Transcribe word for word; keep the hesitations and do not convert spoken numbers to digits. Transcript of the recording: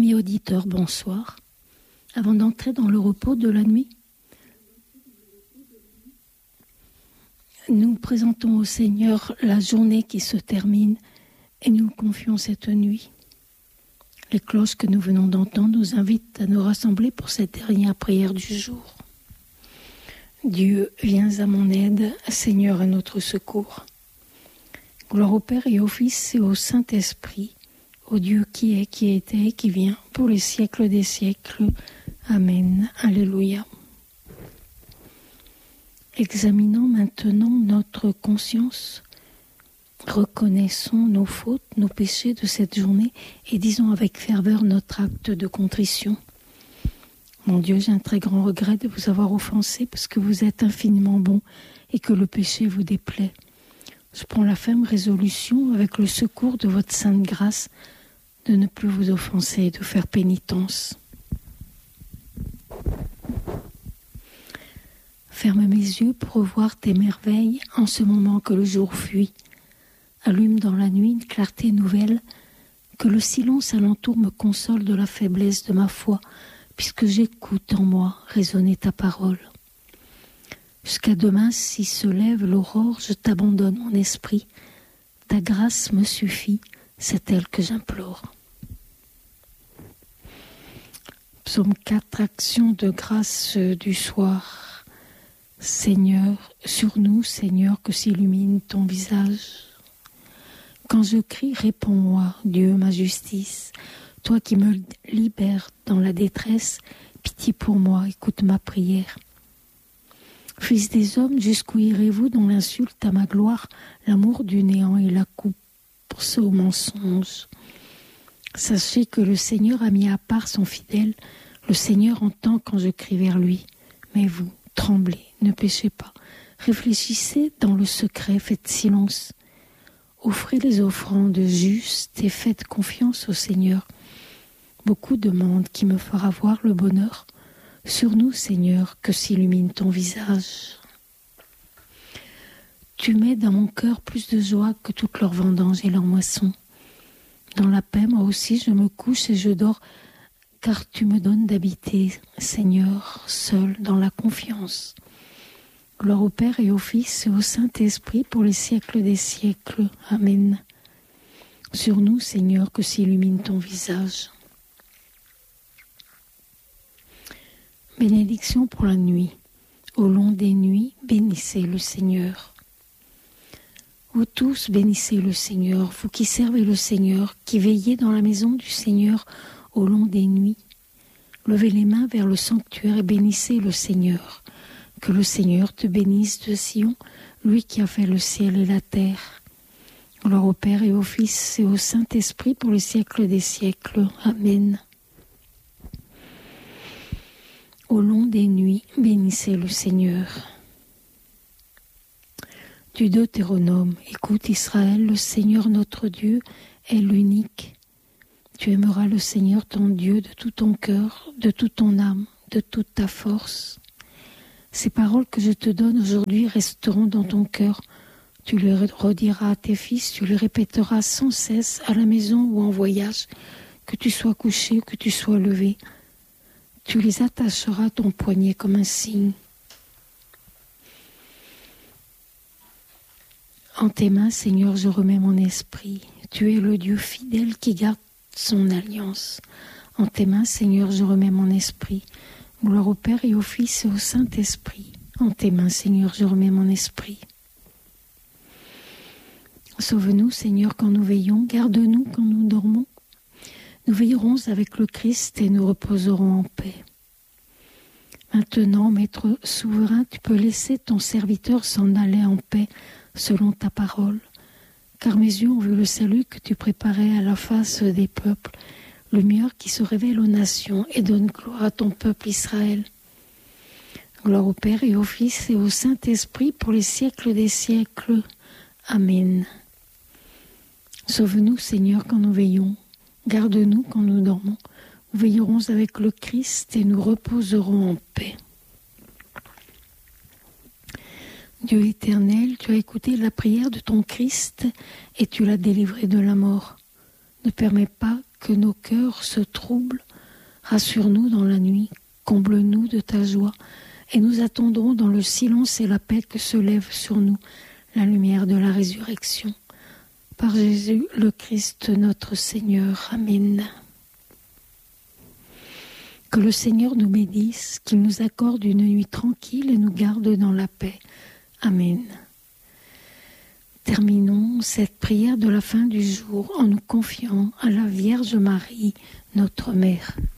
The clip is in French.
Amis auditeurs, bonsoir. Avant d'entrer dans le repos de la nuit, nous présentons au Seigneur la journée qui se termine et nous confions cette nuit. Les cloches que nous venons d'entendre nous invitent à nous rassembler pour cette dernière prière du jour. Dieu, viens à mon aide, Seigneur, à notre secours. Gloire au Père et au Fils et au Saint-Esprit, au Dieu qui est, qui était et qui vient, pour les siècles des siècles. Amen. Alléluia. Examinons maintenant notre conscience. Reconnaissons nos fautes, nos péchés de cette journée et disons avec ferveur notre acte de contrition. Mon Dieu, j'ai un très grand regret de vous avoir offensé parce que vous êtes infiniment bon et que le péché vous déplaît. Je prends la ferme résolution, avec le secours de votre sainte grâce, de ne plus vous offenser et de faire pénitence. Ferme mes yeux pour voir tes merveilles en ce moment que le jour fuit. Allume dans la nuit une clarté nouvelle, que le silence alentour me console de la faiblesse de ma foi, puisque j'écoute en moi résonner ta parole. Jusqu'à demain, si se lève l'aurore, je t'abandonne mon esprit. Ta grâce me suffit, c'est elle que j'implore. Psaume quatre, action de grâce du soir. Seigneur, sur nous, Seigneur, que s'illumine ton visage. Quand je crie, réponds-moi, Dieu, ma justice. Toi qui me libères dans la détresse, pitié pour moi, écoute ma prière. Fils des hommes, jusqu'où irez-vous dans l'insulte à ma gloire, l'amour du néant et la course au mensonge? Sachez que le Seigneur a mis à part son fidèle, le Seigneur entend quand je crie vers lui. Mais vous, tremblez, ne péchez pas, réfléchissez dans le secret, faites silence. Offrez les offrandes justes et faites confiance au Seigneur. Beaucoup demandent qui me fera voir le bonheur. Sur nous, Seigneur, que s'illumine ton visage. Tu mets dans mon cœur plus de joie que toute leur vendange et leur moisson. Dans la paix, moi aussi, je me couche et je dors, car tu me donnes d'habiter, Seigneur, seul dans la confiance. Gloire au Père et au Fils et au Saint-Esprit pour les siècles des siècles. Amen. Sur nous, Seigneur, que s'illumine ton visage. Bénédiction pour la nuit. Au long des nuits, bénissez le Seigneur. Vous tous, bénissez le Seigneur, vous qui servez le Seigneur, qui veillez dans la maison du Seigneur au long des nuits. Levez les mains vers le sanctuaire et bénissez le Seigneur. Que le Seigneur te bénisse de Sion, lui qui a fait le ciel et la terre. Gloire au Père et au Fils et au Saint-Esprit pour les siècles des siècles. Amen. Au long des nuits, bénissez le Seigneur. Du Deutéronome, écoute Israël, le Seigneur notre Dieu est l'unique. Tu aimeras le Seigneur ton Dieu de tout ton cœur, de toute ton âme, de toute ta force. Ces paroles que je te donne aujourd'hui resteront dans ton cœur. Tu les rediras à tes fils, tu les répéteras sans cesse à la maison ou en voyage, que tu sois couché ou que tu sois levé. Tu les attacheras à ton poignet comme un signe. En tes mains, Seigneur, je remets mon esprit. Tu es le Dieu fidèle qui garde son alliance. En tes mains, Seigneur, je remets mon esprit. Gloire au Père et au Fils et au Saint-Esprit. En tes mains, Seigneur, je remets mon esprit. Sauve-nous, Seigneur, quand nous veillons. Garde-nous quand nous dormons. Nous veillerons avec le Christ et nous reposerons en paix. Maintenant, Maître souverain, tu peux laisser ton serviteur s'en aller en paix selon ta parole. Car mes yeux ont vu le salut que tu préparais à la face des peuples, lumière qui se révèle aux nations et donne gloire à ton peuple Israël. Gloire au Père et au Fils et au Saint-Esprit pour les siècles des siècles. Amen. Sauve-nous, Seigneur, quand nous veillons. Garde-nous quand nous dormons. Nous veillerons avec le Christ et nous reposerons en paix. Dieu éternel, tu as écouté la prière de ton Christ et tu l'as délivré de la mort. Ne permets pas que nos cœurs se troublent, rassure-nous dans la nuit, comble-nous de ta joie, et nous attendrons dans le silence et la paix que se lève sur nous la lumière de la résurrection. Par Jésus le Christ notre Seigneur. Amen. Que le Seigneur nous bénisse, qu'il nous accorde une nuit tranquille et nous garde dans la paix. Amen. Terminons cette prière de la fin du jour en nous confiant à la Vierge Marie, notre Mère.